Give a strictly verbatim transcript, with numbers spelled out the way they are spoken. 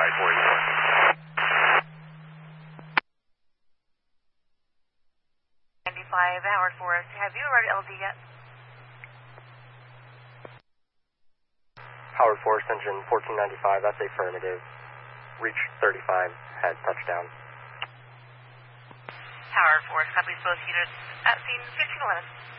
right for you. ninety-five, Howard Forest. Have you read L D yet? Howard Forest, engine fourteen ninety-five, that's affirmative. Reach thirty-five, head touchdown. Howard Forest, copies both units at scene fifteen eleven.